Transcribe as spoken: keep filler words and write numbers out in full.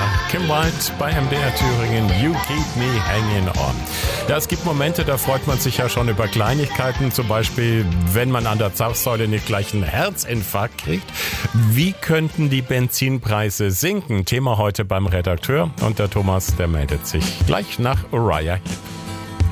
Kim Wilde bei M D R Thüringen, You Keep Me Hanging On. Ja, es gibt Momente, da freut man sich ja schon über Kleinigkeiten, zum Beispiel, wenn man an der Zapfsäule nicht gleich einen Herzinfarkt kriegt. Wie könnten die Benzinpreise sinken? Thema heute beim Redakteur, und der Thomas, der meldet sich gleich nach Uriah Heep.